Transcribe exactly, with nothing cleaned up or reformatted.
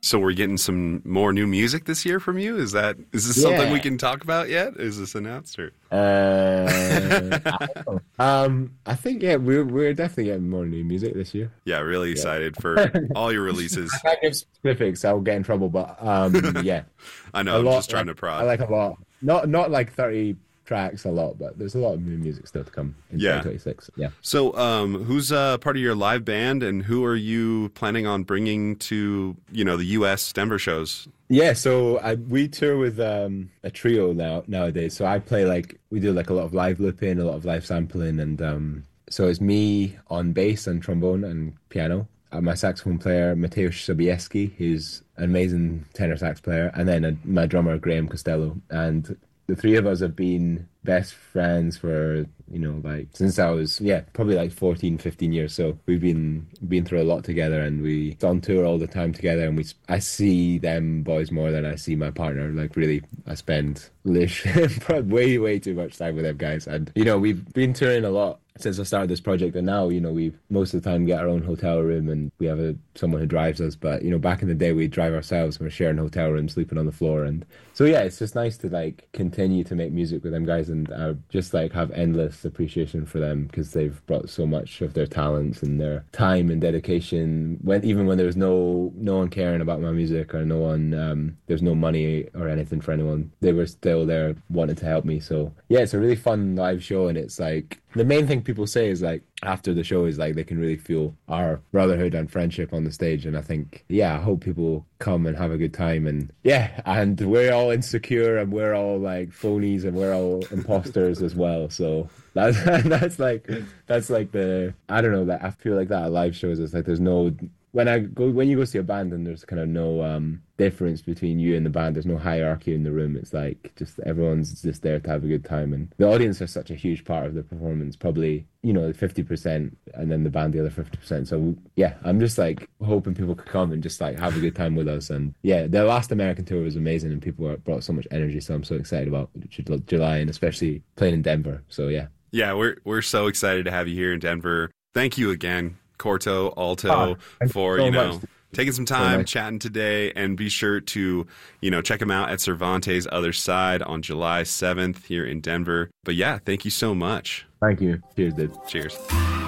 So we're getting some more new music this year from you? Is that is this Yeah. something we can talk about yet? Is this announced? Or? Uh, I don't know. Um, I think yeah, we're we're definitely getting more new music this year. Yeah, really excited for all your releases. I can't give specifics; I'll get in trouble. But um, yeah, I know, a I'm lot. just trying like, to prod. I like a lot. Not not like thirty tracks, a lot, but there's a lot of new music still to come in Yeah. twenty twenty-six. Yeah. So, um, who's uh, part of your live band, and who are you planning on bringing to, you know, the U S Denver shows? Yeah, so I, we tour with um, a trio now nowadays. So I play like we do like a lot of live looping, a lot of live sampling, and um, so it's me on bass and trombone and piano. Uh, my saxophone player Mateusz Sobieski, who's an amazing tenor sax player, and then uh my drummer Graham Costello. And the three of us have been best friends for, you know, like since I was, yeah, probably like fourteen, fifteen years. So we've been been through a lot together, and we on tour all the time together. And we, I see them boys more than I see my partner. Like really, I spend way, way too much time with them guys. And, you know, we've been touring a lot since I started this project, and now, you know, we most of the time get our own hotel room, and we have a someone who drives us. But, you know, back in the day, we drive ourselves. We're sharing a hotel room, sleeping on the floor. And so, yeah, it's just nice to like continue to make music with them guys, and uh, just like have endless appreciation for them, because they've brought so much of their talents and their time and dedication. When even when there's no no one caring about my music, or no one, um, there's no money or anything for anyone, they were still there wanting to help me. So yeah, it's a really fun live show, and it's like the main thing people say is like after the show is like they can really feel our brotherhood and friendship on the stage. And I think, yeah, I hope people come and have a good time. And yeah, and we're all insecure, and we're all like phonies, and we're all imposters as well. So that's that's like that's like the I don't know, that I feel like that at live shows. It's like there's no when I go when you go see a band, and there's kind of no um difference between you and the band. There's no hierarchy in the room. It's like just everyone's just there to have a good time, and the audience are such a huge part of the performance, probably, you know, fifty percent, and then the band the other fifty percent. So yeah, I'm just like hoping people could come and just like have a good time with us. And yeah, the last American tour was amazing, and people brought so much energy, so I'm so excited about July, and especially playing in Denver. So yeah. Yeah, we're we're so excited to have you here in Denver. Thank you again, Corto Alto, oh, for so you know much. taking some time, so nice. chatting today, and be sure to you know check him out at Cervantes Other Side on July seventh here in Denver. But yeah, thank you so much. Thank you. Cheers, dude. Cheers.